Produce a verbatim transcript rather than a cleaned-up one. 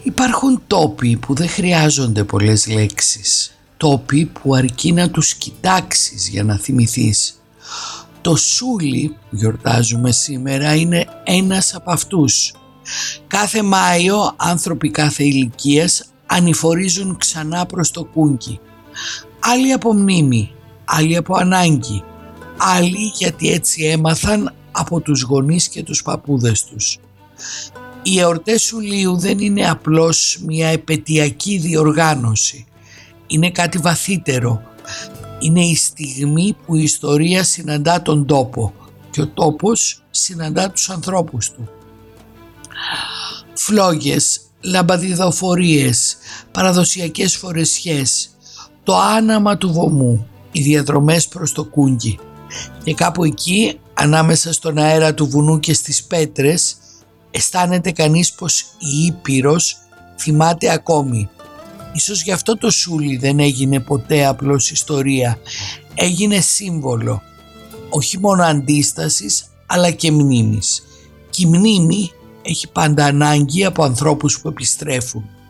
Υπάρχουν τόποι που δεν χρειάζονται πολλές λέξεις. Τόποι που αρκεί να τους κοιτάξεις για να θυμηθείς. Το Σούλι που γιορτάζουμε σήμερα είναι ένας από αυτούς. Κάθε Μάιο άνθρωποι κάθε ηλικίας ανηφορίζουν ξανά προς το κούγκι. Άλλοι από μνήμη, άλλοι από ανάγκη, άλλοι γιατί έτσι έμαθαν από τους γονείς και τους παππούδες τους. Οι εορτές Σουλίου δεν είναι απλώς μια επετειακή διοργάνωση. Είναι κάτι βαθύτερο. Είναι η στιγμή που η ιστορία συναντά τον τόπο και ο τόπος συναντά τους ανθρώπους του. Φλόγες, λαμπαδιδοφορίες, παραδοσιακές φορεσιές, το άναμα του βωμού, οι διαδρομές προς το κούγκι. Και κάπου εκεί, ανάμεσα στον αέρα του βουνού και στις πέτρες, αισθάνεται κανείς πως η Ήπειρος θυμάται ακόμη. Ίσως γι' αυτό το Σούλι δεν έγινε ποτέ απλώς ιστορία. Έγινε σύμβολο, όχι μόνο αντίστασης, αλλά και μνήμης. Και η μνήμη έχει πάντα ανάγκη από ανθρώπους που επιστρέφουν.